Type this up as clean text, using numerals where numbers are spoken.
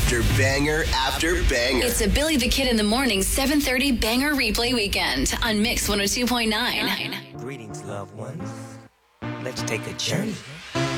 after banger after banger. It's a Billy the Kid in the Morning 7:30 banger replay weekend on Mix 102.9. Greetings, loved ones. Let's take a journey